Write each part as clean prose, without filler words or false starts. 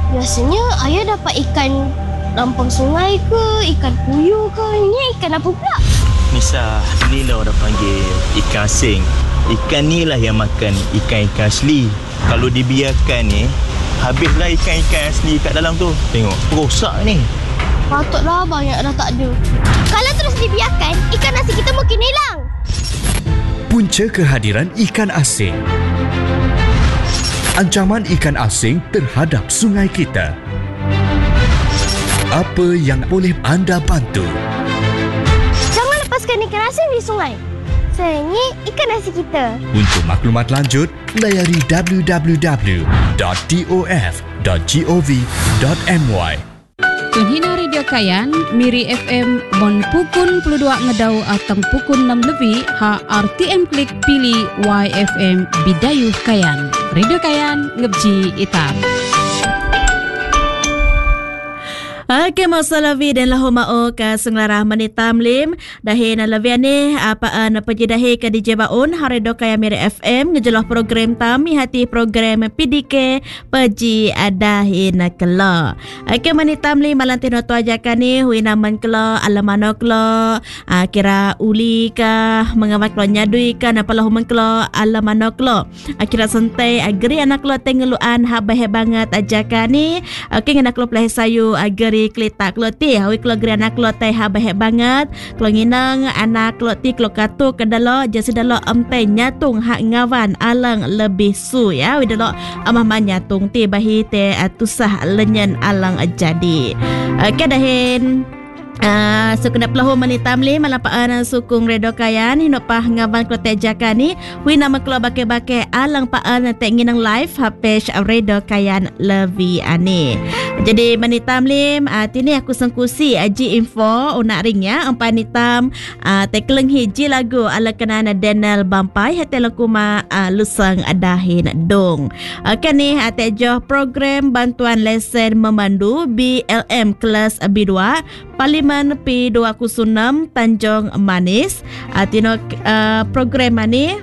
Biasanya ayah dapat ikan lampang sungai ke, ikan puyuh ke. Ini ikan apa pula? Nisa, inilah orang panggil ikan asing. Ikan ni lah yang makan ikan-ikan asli. Kalau dibiarkan ni, habislah ikan-ikan asli kat dalam tu. Tengok, rosak ni. Patutlah banyak dah tak ada. Kalau terus dibiarkan, ikan nasi kita mungkin hilang. Punca kehadiran ikan asing. Ancaman ikan asing terhadap sungai kita. Apa yang boleh anda bantu? Jangan lepaskan ikan asing di sungai. Sayangi ikan nasi kita. Untuk maklumat lanjut, layari www.tof.gov.my. Tunhina Radio Kayan, Miri FM, Bon Pukun 22 Ngedau atang Pukun 6 lebih, ha RTM Klik pilih YFM Bidayuh Kayan. Radio Kayan, ngebji itam. Okey, mausalavi dan lahumao ka senglarah manitam lim. Dahi na lavian ni apaan pejidahi ka DJ Baun Haredo Kaya Miri FM ngejelah program tami hati program PDK peji adahi na kela. Okey, manitam lim malantino tu ajakan ni hui naman kela alamano kela kira uli ka mengamat kela nyadui ka napalah human kela alamano kela kira santai agri anak kela tengeluan habah banget ajakan ni. Okey, nganak kela pelih sayu agri kletak kloti hawi keluarga anak kloti habah banget kelonginang anak kloti klokatu kedalo jasi dalo amtai nyatung hak ngawan alang lebih su ya widalo amah manyatung ti bahi te atusah lenyen alang jadi kedahin Sukuna pelahu manitam li malapaan sukung redo kayan hinopah ngawan klote jakani wi nama klo bake-bake alang paan tenginang live hapage redo kayan levi ani. Jadi manitam lim tini aku sengkusi aji info unak ringnya empanitam tekeleng hiji lagu ala kenana Daniel Bampai hatela kuma lusang adahin dong. Kani atejo program bantuan lesen memandu BLM kelas B2 Parlimen P206 Tanjung Manis. Tino program ni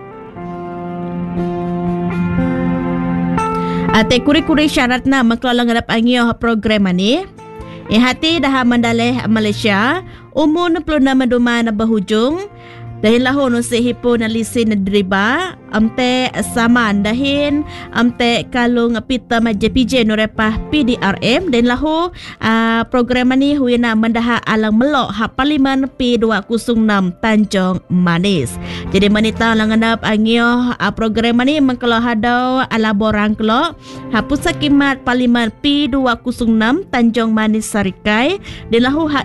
ate kuri-kuri syaratna mengkelola ngadap angyo program ni. Hati dah mandaleh Malaysia umun 26 duman berhujung dahin lahun usihipo na lisin na deriba amte saman dahin amte kalung pita JPJ norepah PDRM dan lahu program ni huina mendaha alang melok ha Parlimen P206 Tanjung Manis. Jadi manita langanap angyo program ni mengkelo hadau ala borang kelo ha pusat kimat Parlimen P206 Tanjung Manis Sarikai dan lahu